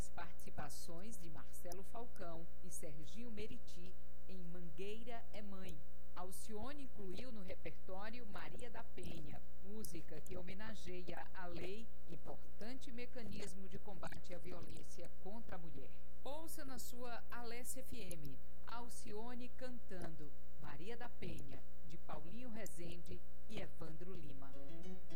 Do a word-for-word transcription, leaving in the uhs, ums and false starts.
as participações de Marcelo Falcão e Serginho Meriti em Mangueira é Mãe. Alcione incluiu no repertório Maria da Penha, música que homenageia a lei, importante mecanismo de combate à violência contra a mulher. Ouça na sua Alesse F M, Alcione cantando Maria da Penha, de Paulinho Rezende e Evandro Lima.